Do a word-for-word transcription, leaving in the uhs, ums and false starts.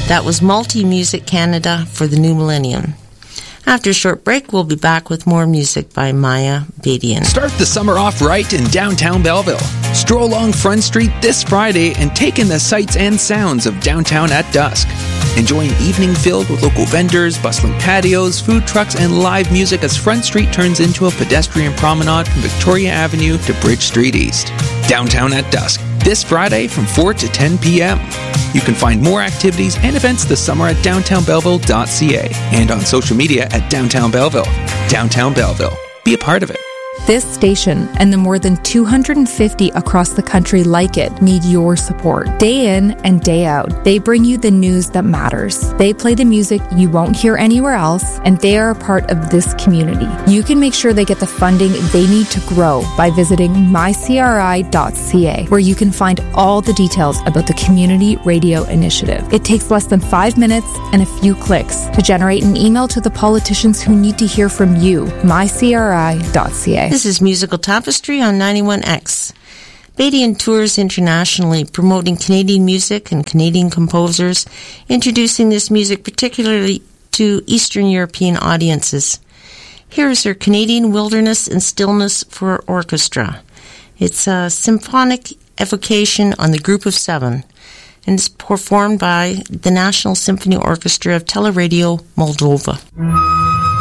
That was Multi Music Canada for the new millennium. After a short break, we'll be back with more music by Maya Badian. Start the summer off right in downtown Belleville. Stroll along Front Street this Friday and take in the sights and sounds of downtown at dusk. Enjoy an evening filled with local vendors, bustling patios, food trucks, and live music as Front Street turns into a pedestrian promenade from Victoria Avenue to Bridge Street East. Downtown at dusk, this Friday from four to ten p.m. You can find more activities and events this summer at downtown belleville dot c a and on social media at Downtown Belleville. Downtown Belleville. Be a part of it. This station and the more than two hundred fifty across the country like it need your support. Day in and day out, they bring you the news that matters. They play the music you won't hear anywhere else, and they are a part of this community. You can make sure they get the funding they need to grow by visiting my c r i dot c a, where you can find all the details about the Community Radio Initiative. It takes less than five minutes and a few clicks to generate an email to the politicians who need to hear from you. my c r i dot c a. This is Musical Tapestry on ninety-one X. Badian tours internationally, promoting Canadian music and Canadian composers, introducing this music particularly to Eastern European audiences. Here is her Canadian Wilderness and Stillness for Orchestra. It's a symphonic evocation on the Group of Seven, and it's performed by the National Symphony Orchestra of Teleradio Moldova.